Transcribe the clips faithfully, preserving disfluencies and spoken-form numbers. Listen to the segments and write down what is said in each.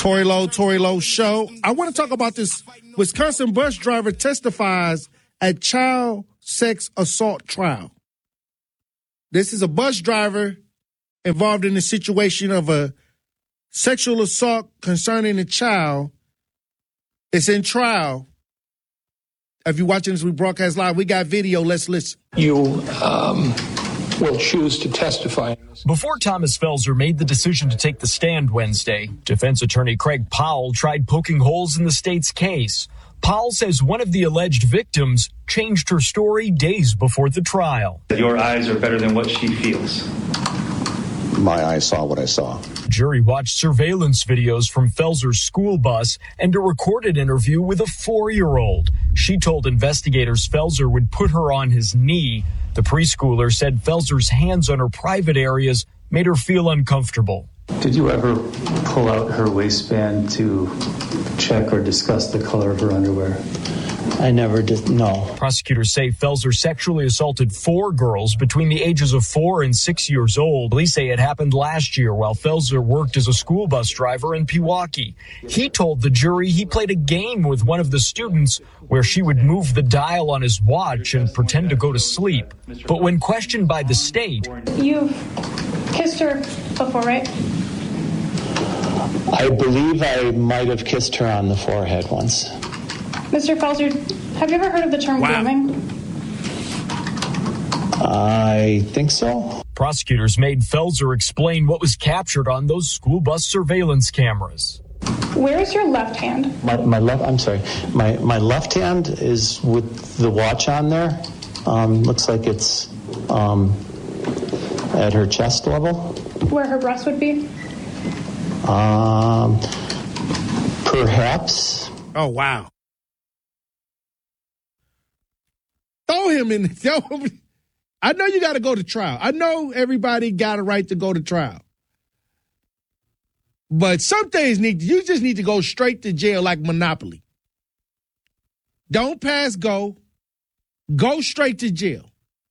Tory Lowe, Tory Lowe Show. I want to talk about this. Wisconsin bus driver testifies at child sex assault trial. This is a bus driver involved in the situation of a sexual assault concerning a child. It's in trial. If you're watching this, we broadcast live. We got video. Let's listen. You um, will choose to testify. Before Thomas Felser made the decision to take the stand Wednesday, defense attorney Craig Powell tried poking holes in the state's case. Powell says one of the alleged victims changed her story days before the trial. Your eyes are better than what she feels. My eyes saw what I saw. Jury watched surveillance videos from Felser's school bus and a recorded interview with a four-year-old. She told investigators Felser would put her on his knee. The preschooler said Felser's hands on her private areas made her feel uncomfortable. Did you ever pull out her waistband to check or discuss the color of her underwear? I never did, no. Prosecutors say Felser sexually assaulted four girls between the ages of four and six years old. Police say it happened last year while Felser worked as a school bus driver in Pewaukee. He told the jury he played a game with one of the students where she would move the dial on his watch and pretend to go to sleep. But when questioned by the state... You've kissed her before, right? I believe I might have kissed her on the forehead once. Mister Felser, have you ever heard of the term wow. grooming? I think so. Prosecutors made Felser explain what was captured on those school bus surveillance cameras. Where is your left hand? My, my left, I'm sorry, my, my left hand is with the watch on there. Um, looks like it's um, at her chest level. Where her breast would be? Um, perhaps. Oh, wow. Throw him in. Throw him. I know you got to go to trial. I know everybody got a right to go to trial. But some things need, you just need to go straight to jail like Monopoly. Don't pass go. Go straight to jail.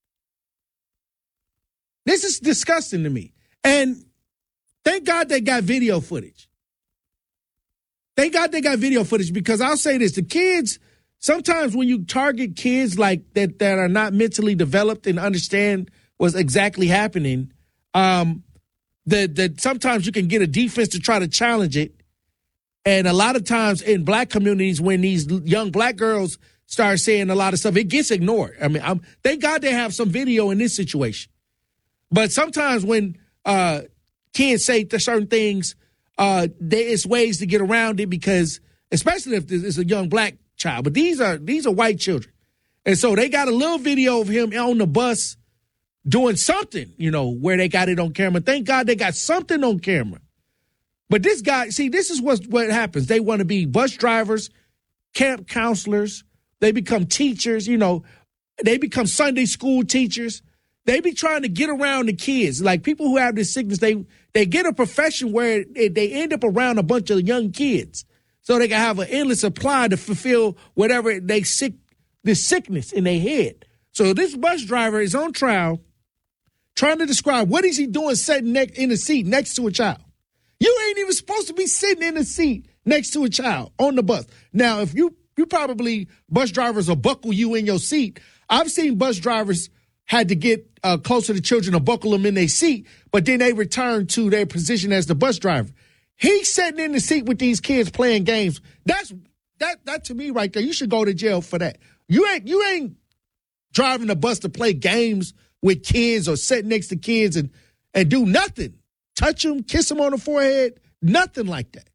This is disgusting to me. And thank God they got video footage. Thank God they got video footage because I'll say this, the kids, sometimes when you target kids like that that are not mentally developed and understand what's exactly happening, um, that that sometimes you can get a defense to try to challenge it. And a lot of times in black communities, when these young black girls start saying a lot of stuff, it gets ignored. I mean, I'm, thank God they have some video in this situation. But sometimes when uh, kids say certain things, uh, there is ways to get around it because, especially if it's a young black child. But these are these are white children. And so they got a little video of him on the bus doing something, you know, where they got it on camera. Thank God they got something on camera. But this guy, see, this is what, what happens. They want to be bus drivers, camp counselors. They become teachers, you know. They become Sunday school teachers. They be trying to get around the kids. Like people who have this sickness, they they get a profession where they end up around a bunch of young kids. So they can have an endless supply to fulfill whatever they sick, this sickness in their head. So this bus driver is on trial trying to describe what is he doing sitting ne- in the seat next to a child. You ain't even supposed to be sitting in the seat next to a child on the bus. Now, if you, you probably, bus drivers will buckle you in your seat. I've seen bus drivers had to get uh, closer to children to buckle them in their seat, but then they return to their position as the bus driver. He's sitting in the seat with these kids playing games. That's that that to me right there. You should go to jail for that. You ain't you ain't driving the bus to play games with kids or sit next to kids and and do nothing. Touch them, kiss them on the forehead, nothing like that.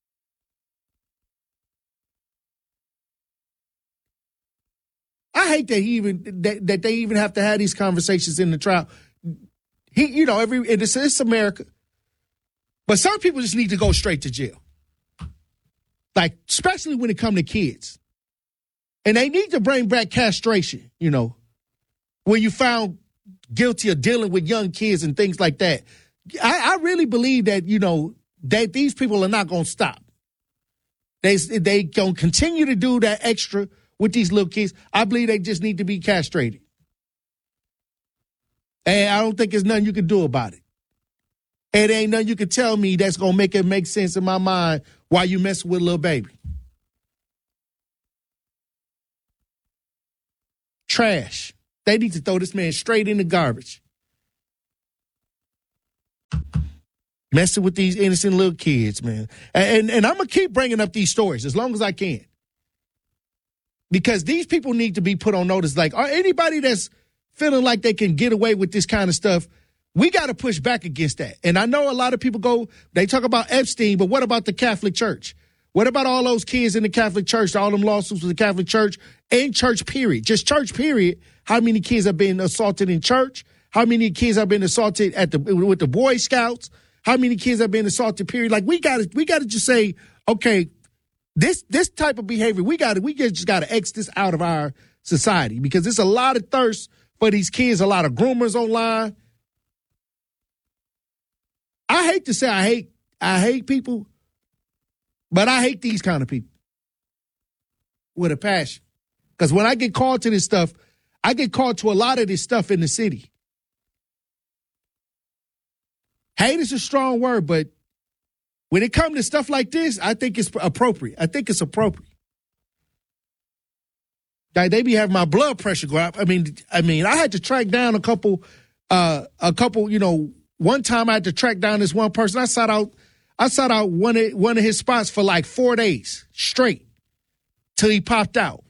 I hate that he even that, that they even have to have these conversations in the trial. He, you know, every it's, it's America. But some people just need to go straight to jail. Like, especially when it comes to kids. And they need to bring back castration, you know, when you found guilty of dealing with young kids and things like that. I, I really believe that, you know, that these people are not going to stop. They they going to continue to do that extra with these little kids. I believe they just need to be castrated. And I don't think there's nothing you can do about it. And there ain't nothing you can tell me that's going to make it make sense in my mind while you mess with a little baby. Trash. They need to throw this man straight in the garbage. Messing with these innocent little kids, man. And, and, and I'm going to keep bringing up these stories as long as I can. Because these people need to be put on notice. Like, are anybody that's feeling like they can get away with this kind of stuff, we got to push back against that. And I know a lot of people go, they talk about Epstein, but what about the Catholic Church? What about all those kids in the Catholic Church, all them lawsuits with the Catholic Church and church period? Just church period. How many kids have been assaulted in church? How many kids have been assaulted at the with the Boy Scouts? How many kids have been assaulted period? Like we got to we got to just say, okay, this this type of behavior, we got to we just got to X this out of our society because there's a lot of thirst for these kids, a lot of groomers online. I hate to say I hate I hate people, but I hate these kind of people with a passion. Because when I get called to this stuff, I get called to a lot of this stuff in the city. Hate is a strong word, but when it comes to stuff like this, I think it's appropriate. I think it's appropriate. Like they be having my blood pressure go up. I mean, I mean, I had to track down a couple, uh, a couple, you know, one time I had to track down this one person. I sought out, I sought out one of, one of his spots for like four days straight till he popped out.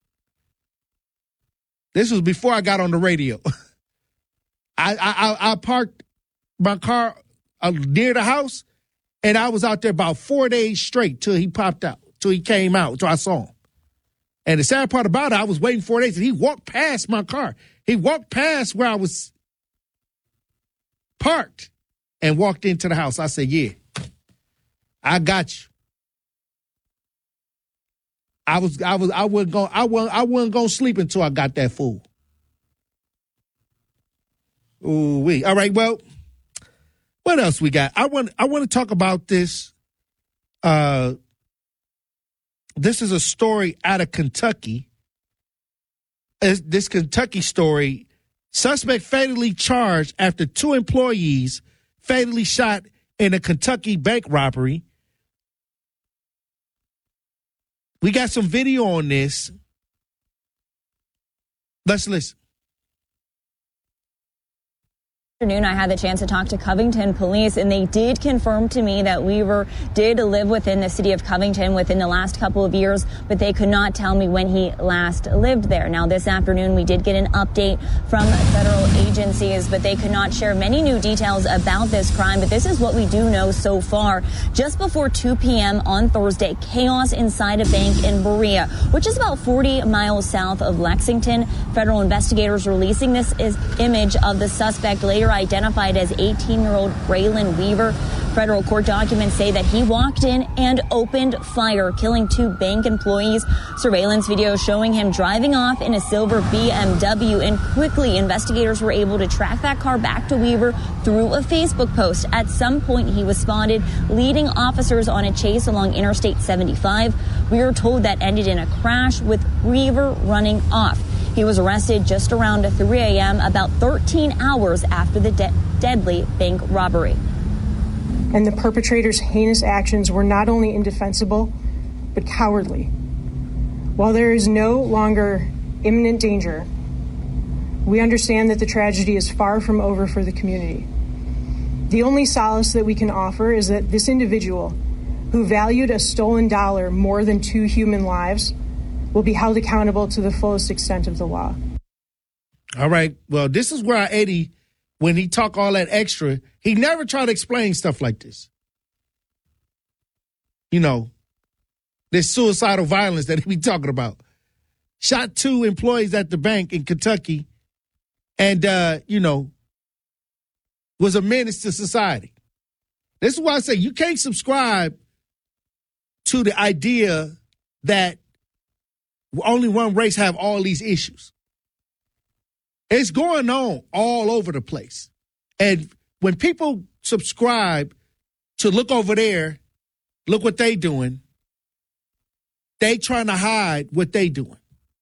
This was before I got on the radio. I, I, I parked my car uh, near the house, and I was out there about four days straight till he popped out, till he came out, till I saw him. And the sad part about it, I was waiting four days, and he walked past my car. He walked past where I was parked and walked into the house. I said, yeah, I got you. I was, I was, I wasn't going, I wasn't, I wasn't going to sleep until I got that fool. Ooh wee. All right. Well, what else we got? I want, I want to talk about this. Uh, this is a story out of Kentucky. It's this Kentucky story. Suspect fatally charged after two employees fatally shot in a Kentucky bank robbery. We got some video on this. Let's listen. Afternoon, I had the chance to talk to Covington police, and they did confirm to me that Weaver did live within the city of Covington within the last couple of years, but they could not tell me when he last lived there. Now, this afternoon, we did get an update from federal agencies, but they could not share many new details about this crime. But this is what we do know so far. Just before two p.m. on Thursday, chaos inside a bank in Berea, which is about forty miles south of Lexington. Federal investigators releasing this is image of the suspect later identified as eighteen-year-old Braylon Weaver. Federal court documents say that he walked in and opened fire, killing two bank employees. Surveillance video showing him driving off in a silver B M W, and quickly investigators were able to track that car back to Weaver through a Facebook post. At some point, he was spotted leading officers on a chase along Interstate seventy-five. We are told that ended in a crash with Weaver running off. He was arrested just around three a.m., about thirteen hours after the de- deadly bank robbery. And the perpetrator's heinous actions were not only indefensible, but cowardly. While there is no longer imminent danger, we understand that the tragedy is far from over for the community. The only solace that we can offer is that this individual, who valued a stolen dollar more than two human lives, will be held accountable to the fullest extent of the law. All right. Well, this is where Eddie, when he talk all that extra, he never tried to explain stuff like this. You know, this suicidal violence that he be talking about. Shot two employees at the bank in Kentucky and, uh, you know, was a menace to society. This is why I say you can't subscribe to the idea that only one race have all these issues. It's going on all over the place. And when people subscribe to look over there, look what they doing, they trying to hide what they doing.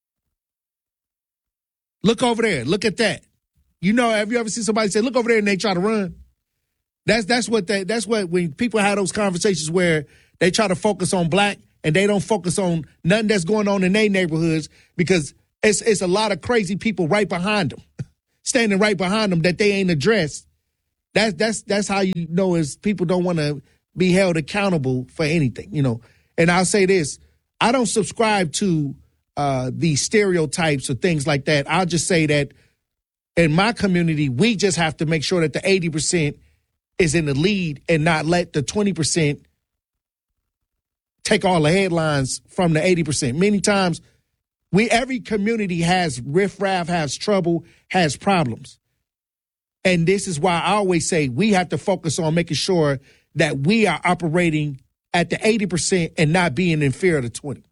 Look over there. Look at that. You know, have you ever seen somebody say, look over there, and they try to run? That's that's what they, that's what when people have those conversations where They try to focus on black, and they don't focus on nothing that's going on in their neighborhoods because it's it's a lot of crazy people right behind them, standing right behind them that they ain't addressed. That's that's that's how you know is people don't want to be held accountable for anything, you know. And I'll say this: I don't subscribe to uh, these stereotypes or things like that. I'll just say that in my community, we just have to make sure that the eighty percent is in the lead and not let the twenty percent take all the headlines from the eighty percent. Many times, we every community has riffraff, has trouble, has problems. And this is why I always say we have to focus on making sure that we are operating at the eighty percent and not being in fear of the twenty.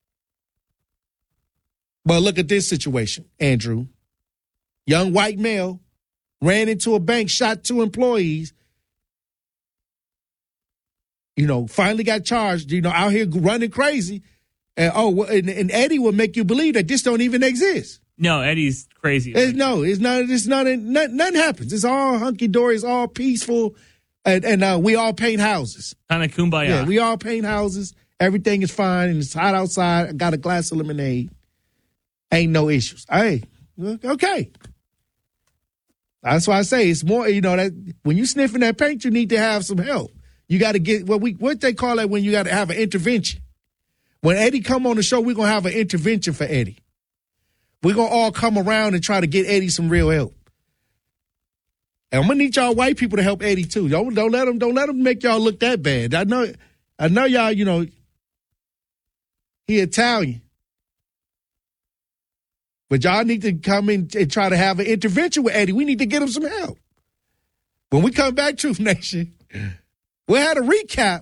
But look at this situation, Andrew. Young white male ran into a bank, shot two employees, you know, finally got charged, you know, out here running crazy. And oh, and, and Eddie will make you believe that this don't even exist. No, Eddie's crazy. It's, no, it's not. It's not. Nothing, nothing happens. It's all hunky dory. It's all peaceful, and, and uh, we all paint houses. Kind of kumbaya. Yeah, we all paint houses. Everything is fine, and it's hot outside. I got a glass of lemonade. Ain't no issues. Hey, okay. That's why I say it's more. You know that when you sniffing that paint, you need to have some help. You got to get what we what they call it when you got to have an intervention. When Eddie come on the show, we're gonna have an intervention for Eddie. We're going to all come around and try to get Eddie some real help. And I'm going to need y'all white people to help Eddie too. Don't, don't let them, don't let them make y'all look that bad. I know, I know y'all, you know, he Italian. But y'all need to come in and try to have an intervention with Eddie. We need to get him some help. When we come back, Truth Nation, we'll have a recap.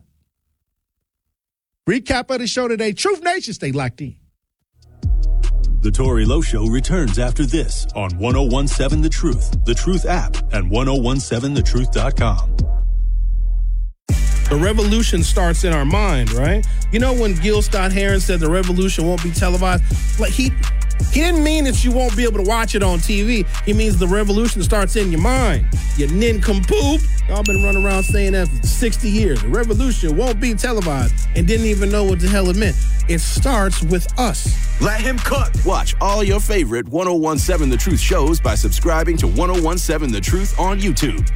Recap of the show today. Truth Nation, stay locked in. The Tory Lowe Show returns after this on ten seventeen The Truth, The Truth app, and ten seventeen the truth dot com. The revolution starts in our mind, right? You know when Gil Scott-Heron said the revolution won't be televised? Like he, he didn't mean that you won't be able to watch it on T V. He means the revolution starts in your mind. You nincompoop. Y'all been running around saying that for sixty years. The revolution won't be televised and didn't even know what the hell it meant. It starts with us. Let him cook. Watch all your favorite ten seventeen The Truth shows by subscribing to ten seventeen The Truth on YouTube.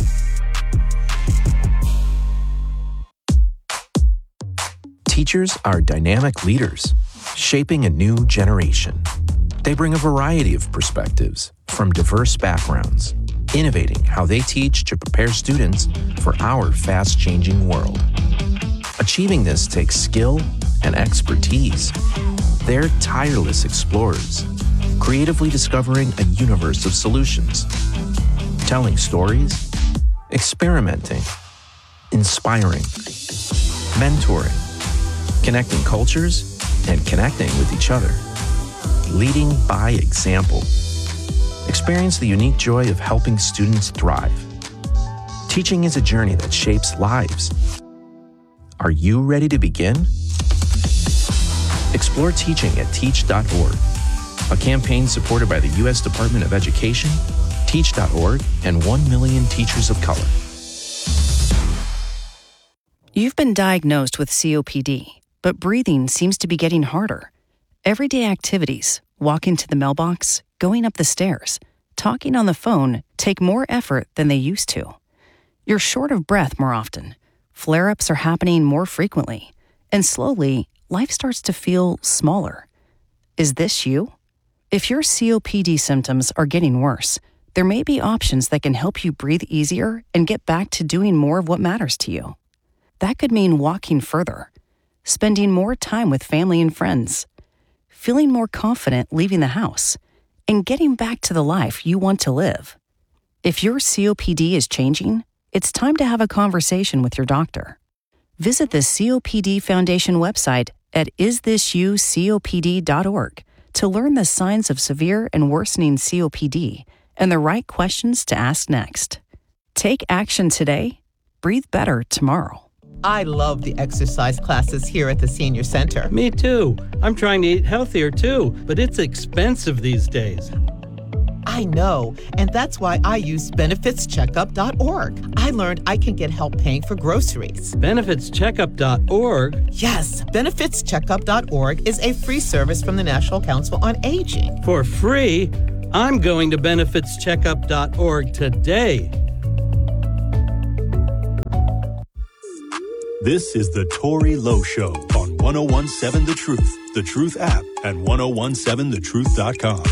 Teachers are dynamic leaders, shaping a new generation. They bring a variety of perspectives from diverse backgrounds, innovating how they teach to prepare students for our fast-changing world. Achieving this takes skill and expertise. They're tireless explorers, creatively discovering a universe of solutions, telling stories, experimenting, inspiring, mentoring, connecting cultures, and connecting with each other. Leading by example. Experience the unique joy of helping students thrive. Teaching is a journey that shapes lives. Are you ready to begin? Explore teaching at teach dot org, a campaign supported by the U S Department of Education, teach dot org, and one million teachers of color. You've been diagnosed with C O P D, but breathing seems to be getting harder. Everyday activities, walking to the mailbox, going up the stairs, talking on the phone take more effort than they used to. You're short of breath more often. Flare-ups are happening more frequently. And slowly, life starts to feel smaller. Is this you? If your C O P D symptoms are getting worse, there may be options that can help you breathe easier and get back to doing more of what matters to you. That could mean walking further, spending more time with family and friends, feeling more confident leaving the house, and getting back to the life you want to live. If your C O P D is changing, it's time to have a conversation with your doctor. Visit the C O P D Foundation website at is this you C O P D dot org to learn the signs of severe and worsening C O P D and the right questions to ask next. Take action today. Breathe better tomorrow. I love the exercise classes here at the Senior Center. Me too. I'm trying to eat healthier too, but it's expensive these days. I I know, and that's why I use benefits checkup dot org. I learned I can get help paying for groceries. benefits checkup dot org? Yes, benefits checkup dot org is a free service from the National Council on Aging. For free? I'm going to benefits checkup dot org today. This is the Tory Lowe Show on one oh one seven The Truth, The Truth app, and ten seventeen the truth dot com.